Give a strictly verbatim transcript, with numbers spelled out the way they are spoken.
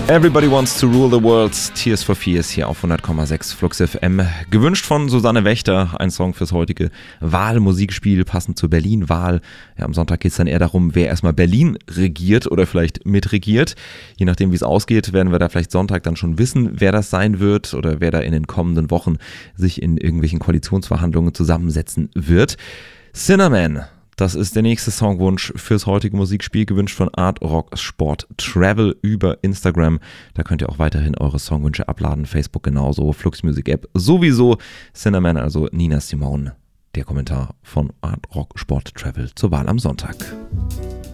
Everybody Wants to Rule the World, Tears for Fears hier auf hundert Komma sechs Flux F M. Gewünscht von Susanne Wächter, ein Song fürs heutige Wahlmusikspiel, passend zur Berlin-Wahl. Ja, am Sonntag geht es dann eher darum, wer erstmal Berlin regiert oder vielleicht mitregiert. Je nachdem, wie es ausgeht, werden wir da vielleicht Sonntag dann schon wissen, wer das sein wird oder wer da in den kommenden Wochen sich in irgendwelchen Koalitionsverhandlungen zusammensetzen wird. Cinnamon. Das ist der nächste Songwunsch fürs heutige Musikspiel, gewünscht von Art Rock Sport Travel über Instagram. Da könnt ihr auch weiterhin eure Songwünsche abladen, Facebook genauso, Flux Music App sowieso. Cinnamon, also Nina Simone, der Kommentar von Art Rock Sport Travel zur Wahl am Sonntag.